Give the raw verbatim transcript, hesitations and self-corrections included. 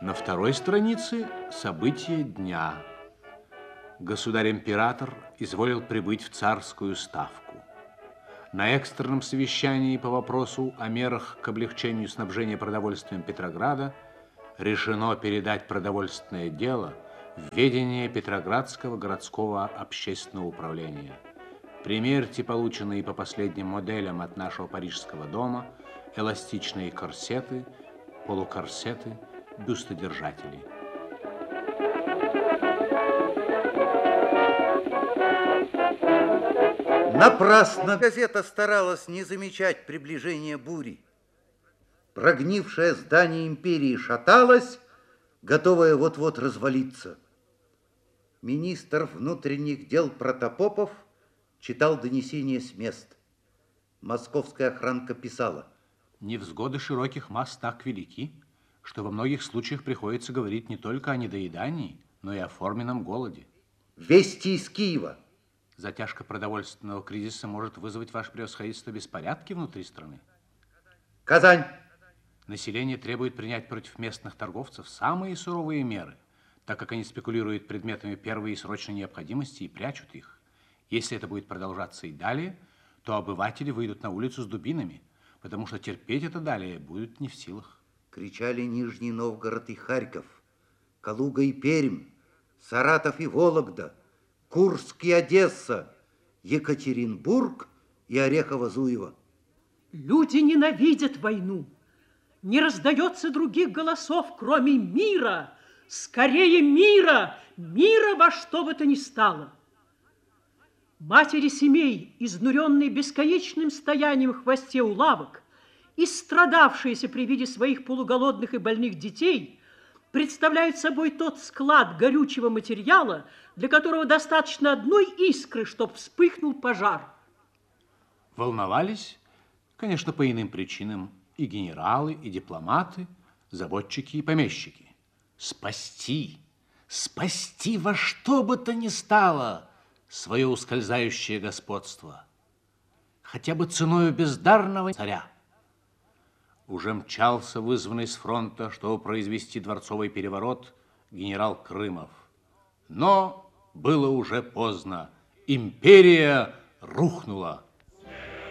На второй странице события дня. Государь-император изволил прибыть в царскую ставку. На экстренном совещании по вопросу о мерах к облегчению снабжения продовольствием Петрограда решено передать продовольственное дело в ведение Петроградского городского общественного управления. Примерьте полученные по последним моделям от нашего парижского дома эластичные корсеты, полукорсеты, бюстодержатели. Напрасно газета старалась не замечать приближения бури. Прогнившее здание империи шаталось, готовое вот-вот развалиться. Министр внутренних дел Протопопов читал донесения с мест. Московская охранка писала: невзгоды широких масс так велики, что во многих случаях приходится говорить не только о недоедании, но и о форменном голоде. Вести из Киева. Затяжка продовольственного кризиса может вызвать, ваше превосходительство, беспорядки внутри страны. Казань. Население требует принять против местных торговцев самые суровые меры, так как они спекулируют предметами первой и срочной необходимости и прячут их. Если это будет продолжаться и далее, то обыватели выйдут на улицу с дубинами, потому что терпеть это далее будет не в силах. Кричали Нижний Новгород и Харьков, Калуга и Пермь, Саратов и Вологда, Курск и Одесса, Екатеринбург и Орехово-Зуево. Люди ненавидят войну. Не раздается других голосов, кроме мира. Скорее мира, мира во что бы то ни стало. Матери семей, изнуренные бесконечным стоянием в хвосте у лавок и страдавшиеся при виде своих полуголодных и больных детей, представляют собой тот склад горючего материала, для которого достаточно одной искры, чтобы вспыхнул пожар. Волновались, конечно, по иным причинам, и генералы, и дипломаты, заводчики и помещики. Спасти, спасти во что бы то ни стало свое ускользающее господство, хотя бы ценою бездарного царя. Уже мчался вызванный с фронта, чтобы произвести дворцовый переворот, генерал Крымов. Но было уже поздно. Империя рухнула.